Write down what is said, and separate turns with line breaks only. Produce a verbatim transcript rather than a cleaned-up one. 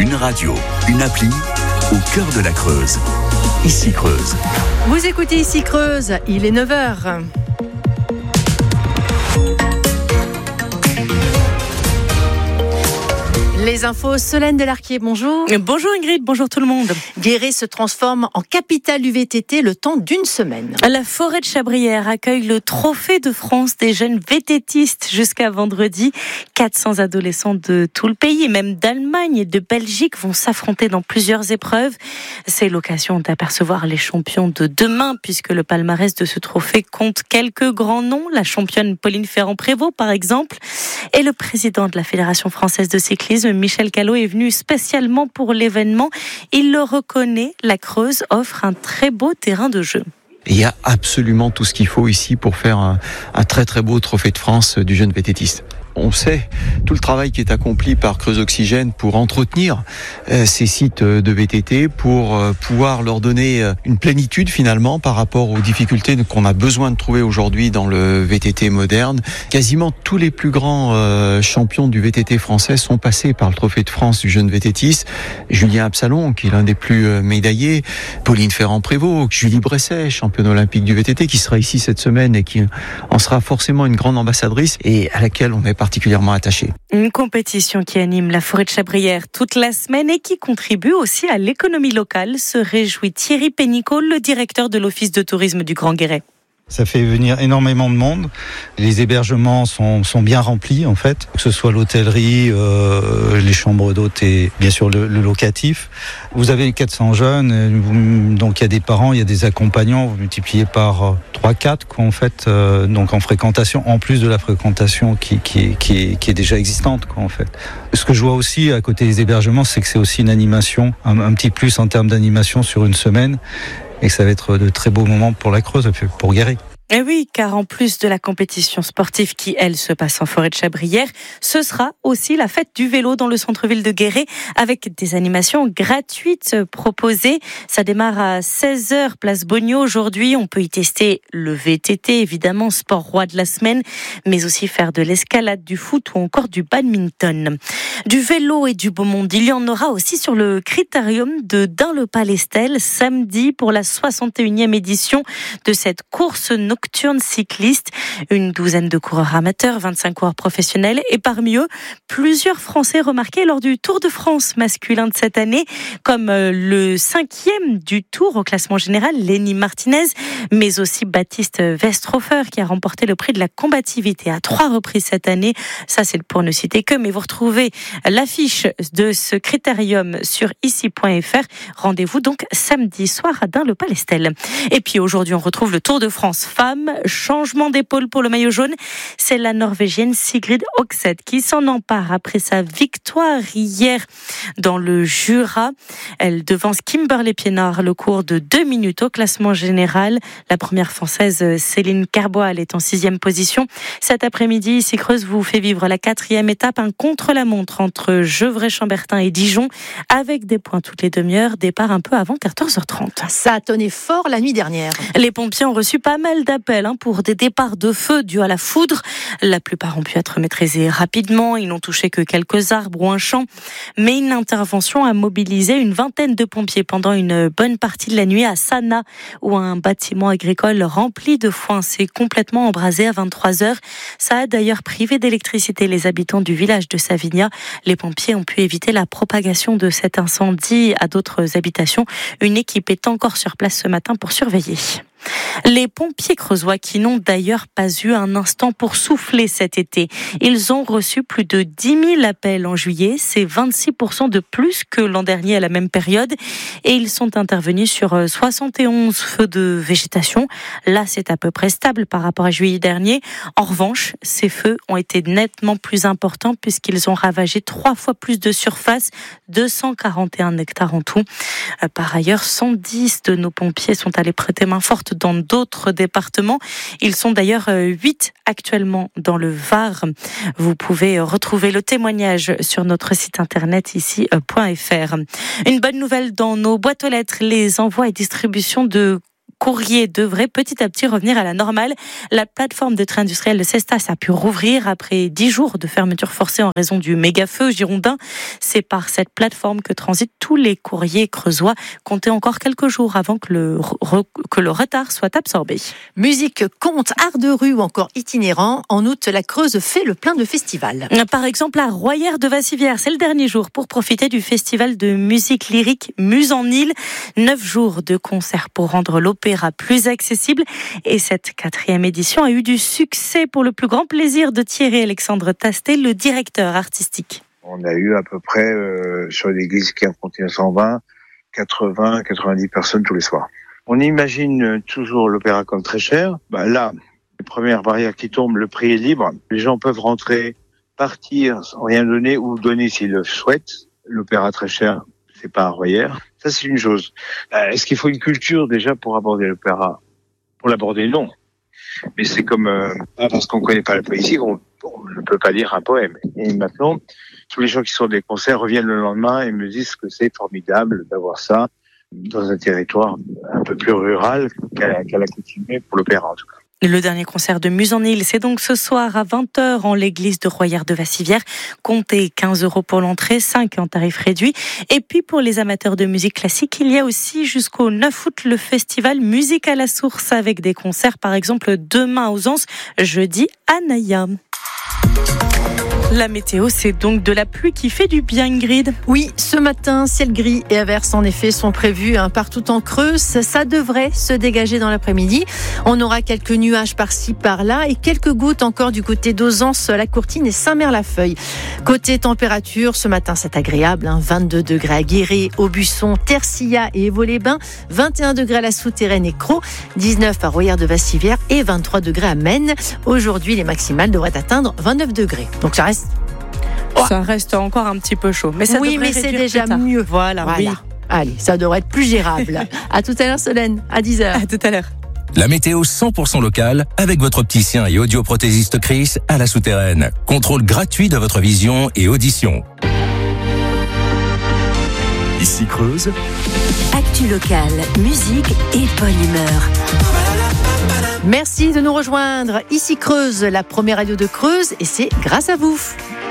Une radio, une appli, au cœur de la Creuse. Ici Creuse.
Vous écoutez Ici Creuse, il est neuf heures. Les infos, Solène Delarquier, bonjour.
Bonjour Ingrid, bonjour tout le monde.
Guéret se transforme en capitale du V T T le temps d'une semaine.
La forêt de Chabrière accueille le trophée de France des jeunes VTTistes jusqu'à vendredi. quatre cents adolescents de tout le pays, et même d'Allemagne et de Belgique, vont s'affronter dans plusieurs épreuves. C'est l'occasion d'apercevoir les champions de demain, puisque le palmarès de ce trophée compte quelques grands noms. La championne Pauline Ferrand-Prévot, par exemple, et le président de la Fédération française de cyclisme, Michel Callot, est venu spécialement pour l'événement. Il le reconnaît, la Creuse offre un très beau terrain de jeu.
Il y a absolument tout ce qu'il faut ici pour faire un, un très très beau trophée de France du jeune VTTiste. On sait tout le travail qui est accompli par Creuse Oxygène pour entretenir euh, ces sites de V T T, pour euh, pouvoir leur donner euh, une plénitude finalement par rapport aux difficultés qu'on a besoin de trouver aujourd'hui dans le V T T moderne. Quasiment tous les plus grands euh, champions du V T T français sont passés par le trophée de France du jeune VTTiste. Julien Absalon, qui est l'un des plus euh, médaillés, Pauline Ferrand-Prévot, Julie Bresset, championne olympique du V T T, qui sera ici cette semaine et qui en sera forcément une grande ambassadrice et à laquelle on est particulièrement attaché.
Une compétition qui anime la forêt de Chabrière toute la semaine et qui contribue aussi à l'économie locale, se réjouit Thierry Pénicaud, le directeur de l'Office de tourisme du Grand Guéret.
Ça fait venir énormément de monde. Les hébergements sont, sont bien remplis en fait, que ce soit l'hôtellerie, euh, les chambres d'hôtes et bien sûr le, le locatif. Vous avez quatre cents jeunes, donc il y a des parents, il y a des accompagnants, vous multipliez par trois quatre quoi en fait, euh, donc en fréquentation, en plus de la fréquentation qui, qui, qui, est, qui est déjà existante quoi en fait. Ce que je vois aussi à côté des hébergements, c'est que c'est aussi une animation, un, un petit plus en termes d'animation sur une semaine. Et que ça va être de très beaux moments pour la Creuse, pour Guéret.
Et oui, car en plus de la compétition sportive qui, elle, se passe en forêt de Chabrière, ce sera aussi la fête du vélo dans le centre-ville de Guéret, avec des animations gratuites proposées. Ça démarre à seize heures, place Bogno. Aujourd'hui, on peut y tester le V T T, évidemment, sport roi de la semaine, mais aussi faire de l'escalade, du foot ou encore du badminton. Du vélo et du beau monde, il y en aura aussi sur le critérium de Dun-le-Palestel, samedi, pour la soixante et unième édition de cette course nocturne cycliste. Une douzaine de coureurs amateurs, vingt-cinq coureurs professionnels et parmi eux, plusieurs Français remarqués lors du Tour de France masculin de cette année, comme le cinquième du Tour au classement général, Lenny Martinez, mais aussi Baptiste Westhofer qui a remporté le prix de la combativité à trois reprises cette année. Ça, c'est pour ne citer que, mais vous retrouvez l'affiche de ce critérium sur ici point f r. Rendez-vous donc samedi soir à Dun-le-Palestel. Et puis aujourd'hui, on retrouve le Tour de France femmes. Changement d'épaule pour le maillot jaune. C'est la Norvégienne Sigrid Oxeth qui s'en empare après sa victoire hier dans le Jura. Elle devance Kimberley Piénard le cours de deux minutes au classement général. La première Française, Céline Carboil, est en sixième position. Cet après-midi, ici Creuse vous fait vivre la quatrième étape, un contre-la-montre entre Gevrey-Chambertin et Dijon, avec des points toutes les demi-heures, départ un peu avant quatorze heures trente.
Ça a tonné fort la nuit dernière.
Les pompiers ont reçu pas mal d'appels hein, pour des départs de feu dus à la foudre. La plupart ont pu être maîtrisés rapidement, ils n'ont touché que quelques arbres ou un champ, mais une intervention a mobilisé une vingtaine de pompiers pendant une bonne partie de la nuit à Sana, où un bâtiment agricole rempli de foin s'est complètement embrasé à vingt-trois heures. Ça a d'ailleurs privé d'électricité les habitants du village de Savignat. Les pompiers ont pu éviter la propagation de cet incendie à d'autres habitations. Une équipe est encore sur place ce matin pour surveiller. Les pompiers creusois qui n'ont d'ailleurs pas eu un instant pour souffler cet été. Ils ont reçu plus de dix mille appels en juillet, c'est vingt-six pour cent de plus que l'an dernier à la même période. Et ils sont intervenus sur soixante et onze feux de végétation. Là, c'est à peu près stable par rapport à juillet dernier. En revanche, ces feux ont été nettement plus importants puisqu'ils ont ravagé trois fois plus de surface, deux cent quarante et un hectares en tout. Par ailleurs, cent dix de nos pompiers sont allés prêter main forte dans d'autres départements. Ils sont d'ailleurs huit actuellement dans le Var. Vous pouvez retrouver le témoignage sur notre site internet ici point f r. Une bonne nouvelle dans nos boîtes aux lettres, les envois et distributions de courrier devrait petit à petit revenir à la normale. La plateforme de train industriel de Cestas a pu rouvrir après dix jours de fermeture forcée en raison du méga-feu girondin. C'est par cette plateforme que transitent tous les courriers creusois. Comptez encore quelques jours avant que le, re, que le retard soit absorbé.
Musique, conte, art de rue ou encore itinérant. En août, la Creuse fait le plein de festivals.
Par exemple, à Royères de Vassivière, c'est le dernier jour pour profiter du festival de musique lyrique Muse en Île. Neuf jours de concerts pour rendre l'opéra plus accessible. Et cette quatrième édition a eu du succès pour le plus grand plaisir de Thierry-Alexandre Tastet, le directeur artistique.
On a eu à peu près, euh, sur l'église qui a compté cent vingt, quatre-vingts, quatre-vingt-dix personnes tous les soirs. On imagine toujours l'opéra comme très cher. Bah là, les premières barrières qui tombent, le prix est libre. Les gens peuvent rentrer, partir sans rien donner ou donner s'ils le souhaitent. L'opéra très cher, c'est pas un Royères. Ça, c'est une chose. Euh, est-ce qu'il faut une culture déjà pour aborder l'opéra? Pour l'aborder, non. Mais c'est comme, euh, pas parce qu'on connaît pas la poésie qu'on on ne peut pas lire un poème. Et maintenant, tous les gens qui sont des concerts reviennent le lendemain et me disent que c'est formidable d'avoir ça dans un territoire un peu plus rural qu'à, qu'à l'accoutumée pour l'opéra en tout cas.
Le dernier concert de Muse en Île, c'est donc ce soir à vingt heures en l'église de Royères de Vassivière. Comptez quinze euros pour l'entrée, cinq en tarif réduit. Et puis pour les amateurs de musique classique, il y a aussi jusqu'au neuf août le festival Musique à la Source avec des concerts par exemple demain aux Anses, jeudi à Naya. La météo, c'est donc de la pluie qui fait du bien, Ingrid.
Oui, ce matin, ciel gris et averses en effet sont prévus hein, partout en Creuse. Ça devrait se dégager dans l'après-midi. On aura quelques nuages par-ci, par-là et quelques gouttes encore du côté d'Auzance, La Courtine et Saint-Mère-la-Feuille. Côté température, ce matin, c'est agréable. Hein, vingt-deux degrés à Guéret, Aubusson, Tercilla et Évaux-les-Bains. vingt et un degrés à la Souterraine et Crau. dix-neuf à Royères de Vassivière et vingt-trois degrés à Maine. Aujourd'hui, les maximales devraient atteindre vingt-neuf degrés. Donc ça reste
Ça reste encore un petit peu chaud. Mais ça
oui, mais c'est déjà mieux.
Voilà,
voilà.
Oui.
Allez, ça devrait être plus gérable. À tout à l'heure, Solène, à dix heures.
À tout à l'heure.
La météo cent pour cent locale avec votre opticien et audioprothésiste Chris à la Souterraine. Contrôle gratuit de votre vision et audition. Ici Creuse.
Actu locale, musique et bonne humeur.
Merci de nous rejoindre. Ici Creuse, la première radio de Creuse, et c'est grâce à vous.